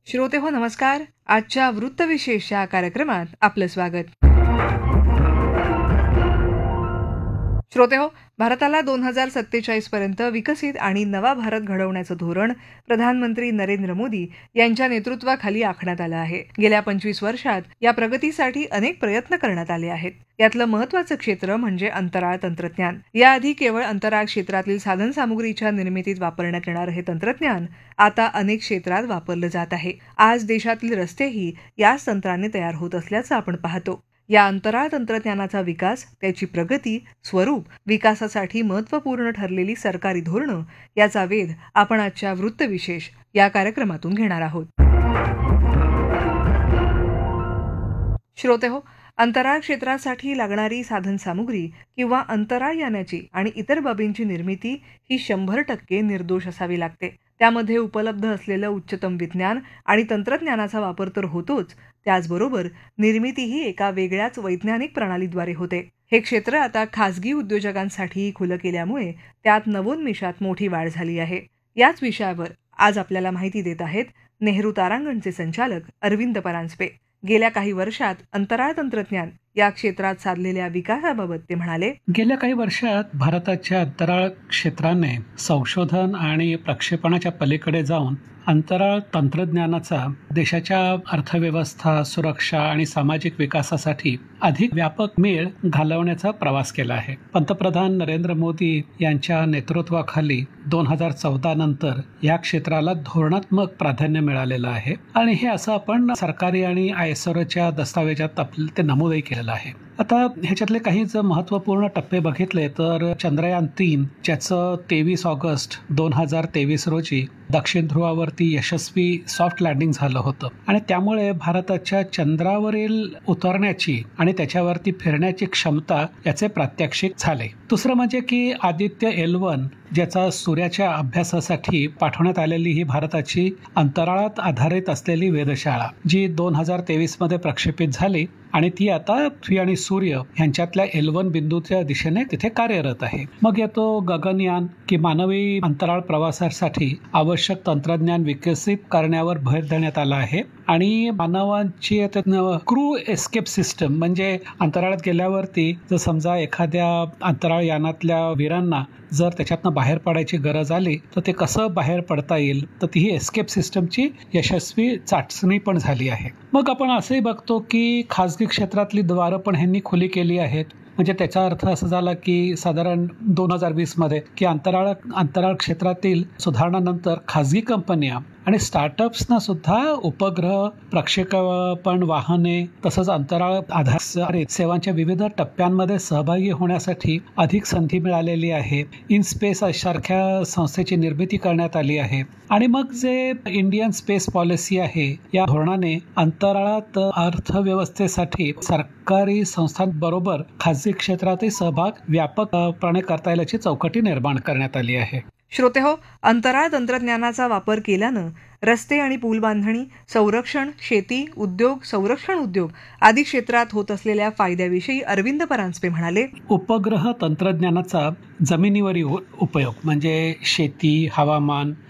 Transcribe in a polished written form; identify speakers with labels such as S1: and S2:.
S1: श्रोते हो नमस्कार. आजच्या वृत्तविशेष या कार्यक्रमात आपलं स्वागत. श्रोते हो, भारताला 2047 पर्यंत विकसित आणि नवा भारत घडवण्याचं धोरण प्रधानमंत्री नरेंद्र मोदी यांच्या नेतृत्वाखाली आखण्यात आलं आहे. गेल्या 25 वर्षात या प्रगतीसाठी अनेक प्रयत्न करण्यात आले आहेत. यातलं महत्त्वाचं क्षेत्र म्हणजे अंतराळ तंत्रज्ञान. याआधी केवळ अंतराळ क्षेत्रातील साधनसामुग्रीच्या निर्मितीत वापरण्यात येणारं हे तंत्रज्ञान आता अनेक क्षेत्रात वापरलं जात आहे. आज देशातील रस्तेही याच तंत्राने तयार होत असल्याचं आपण पाहतो. या अंतराळ तंत्रज्ञानाचा विकास, त्याची प्रगती, स्वरूप, विकासासाठी महत्त्वपूर्ण ठरलेली सरकारी धोरणं याचा वेध आपण आजच्या वृत्तविशेष या कार्यक्रमातून घेणार आहोत. श्रोते हो, अंतराळ क्षेत्रासाठी लागणारी साधनसामुग्री किंवा अंतराळयानाची आणि इतर बाबींची निर्मिती ही 100% निर्दोष असावी लागते. त्यामध्ये उपलब्ध असलेलं उच्चतम विज्ञान आणि तंत्रज्ञानाचा वापर तर होतोच, त्याचबरोबर निर्मितीही एका वेगळ्याच वैज्ञानिक प्रणालीद्वारे होते. हे क्षेत्र आता खासगी उद्योजकांसाठीही खुलं केल्यामुळे त्यात नवोन्मेषात मोठी वाढ झाली आहे. याच विषयावर आज आपल्याला माहिती देत आहेत नेहरू तारांगणचे संचालक अरविंद परांजपे. गेल्या काही वर्षात अंतराळ तंत्रज्ञान या क्षेत्रात साधलेल्या विकासाबाबत ते म्हणाले,
S2: गेल्या काही वर्षात भारताच्या अंतराळ क्षेत्राने संशोधन आणि प्रक्षेपणाच्या पलीकडे जाऊन अंतराळ तंत्रज्ञानाचा देशाच्या अर्थव्यवस्था, सुरक्षा आणि सामाजिक विकासासाठी अधिक व्यापक मेळ घालवण्याचा प्रवास केला आहे. पंतप्रधान नरेंद्र मोदी यांच्या नेतृत्वाखाली 2014 नंतर या क्षेत्राला धोरणात्मक प्राधान्य मिळालेलं आहे आणि हे असं आपण सरकारी आणि ISROच्या दस्तावेजात ते नमूदही केलेलं आहे. आता ह्याच्यातले काही जर महत्त्वपूर्ण टप्पे बघितले तर चंद्रयान 3 ज्याचं 23 ऑगस्ट 2023 रोजी दक्षिण ध्रुवावरती यशस्वी सॉफ्ट लँडिंग झालं होतं आणि त्यामुळे भारताच्या चंद्रावरील उतरण्याची आणि त्याच्यावरती फिरण्याची क्षमता याचे प्रात्यक्षिक झाले. दुसरं म्हणजे की आदित्य L1 ज्याचा सूर्याच्या अभ्यासासाठी पाठवण्यात आलेली ही भारताची अंतराळात आधारित असलेली वेधशाळा जी 2023 मध्ये प्रक्षेपित झाली आणि ती आता पृथ्वी आणि सूर्य यांच्यातल्या L1 बिंदूच्या दिशेने तिथे कार्यरत आहे. मग येतो गगनयान की मानवी अंतराळ प्रवासासाठी आवश्यक तंत्रज्ञान विकसित करण्यावर भर देण्यात आला आहे आणि मानवांची क्रू एस्केप सिस्टम म्हणजे अंतराळात गेल्यावरती जर समजा एखाद्या अंतराळ यानातल्या वीरांना जर त्याच्यातनं बाहेर पडायची गरज आली तर ते कसं बाहेर पडता येईल तर ती एस्केप सिस्टमची यशस्वी चाचणी पण झाली आहे. मग आपण असंही बघतो की खासगी क्षेत्रातली द्वारं पण ह्यांनी खुली केली आहेत. म्हणजे त्याचा अर्थ असा झाला की साधारण 2020 मध्ये की अंतराळ क्षेत्रातील सुधारणानंतर खासगी कंपन्या आणि स्टार्टअप्सना सुद्धा उपग्रह, प्रक्षेपण वाहने तसंच अंतराळ आधारित सेवांच्या विविध टप्प्यांमध्ये सहभागी होण्यासाठी अधिक संधी मिळालेली आहे. इन स्पेस सारख्या संस्थेची निर्मिती करण्यात आली आहे आणि मग जे इंडियन स्पेस पॉलिसी आहे या धोरणाने अंतराळात अर्थव्यवस्थेसाठी सरकारी संस्थांबरोबर खासगी क्षेत्रातही सहभाग व्यापकपणे करता येईल याची चौकटी निर्माण करण्यात आली आहे.
S1: श्रोते हो, अंतराळ तंत्रज्ञानाचा वापर केल्यानं रस्ते आणि पूल बांधणी, संरक्षण, शेती, उद्योग, संरक्षण उद्योग आदी क्षेत्रात होत असलेल्या फायद्याविषयी अरविंद परांजपे म्हणाले,
S2: उपग्रह तंत्रज्ञानाचा जमिनीवरील उपयोग म्हणजे शेती, हवामान